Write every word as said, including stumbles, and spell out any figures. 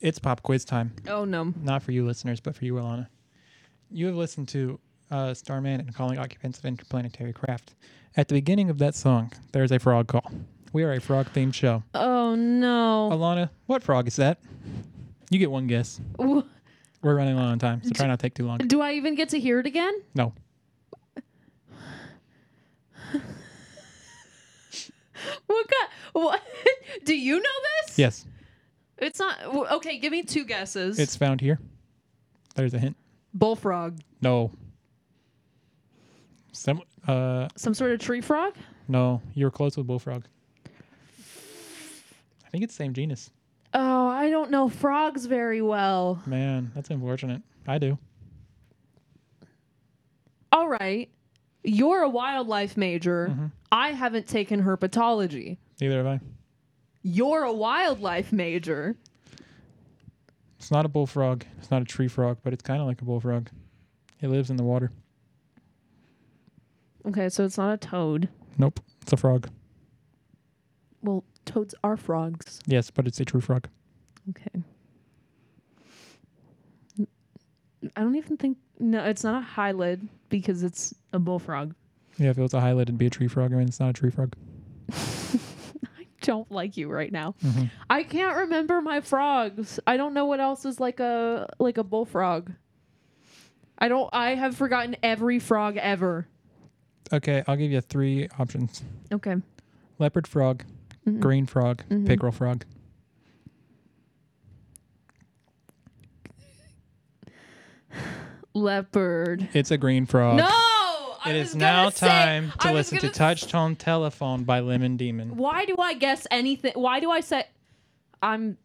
It's pop quiz time. Oh, no. Not for you listeners, but for you, Alana. You have listened to uh, Starman and Calling Occupants of Interplanetary Craft. At the beginning of that song, there's a frog call. We are a frog-themed show. Oh, no. Alana, what frog is that? You get one guess. Wh- We're running low on time, so try not to take too long. Do I even get to hear it again? No. What kind? What? Do you know this? Yes. It's not. w- Okay, give me two guesses. It's found here. There's a hint. bullfrog. No. Some, uh, Some sort of tree frog? no, you were close with bullfrog. I think it's the same genus. Oh, I don't know frogs very well. Man, that's unfortunate. I do. All right. You're a wildlife major. Mm-hmm. I haven't taken herpetology. Neither have I. You're a wildlife major. It's not a bullfrog. It's not a tree frog, but it's kind of like a bullfrog. It lives in the water. Okay, so it's not a toad. Nope. It's a frog. Well, toads are frogs. Yes, but it's a true frog. Okay. I don't even think... No, it's not a hylid because it's a bullfrog. Yeah, if it was a highlight, it'd be a tree frog. I mean, it's not a tree frog. I don't like you right now. Mm-hmm. I can't remember my frogs. I don't know what else is like a like a bullfrog. I don't. I have forgotten every frog ever. Okay, I'll give you three options. Okay. Leopard frog, Mhm. green frog, Mhm. pickerel frog. Leopard. It's a green frog. No. I It was is gonna now say- time to I was listen to gonna Touch Tone Telephone by Lemon Demon. Why do I guess anything? Why do I say? I'm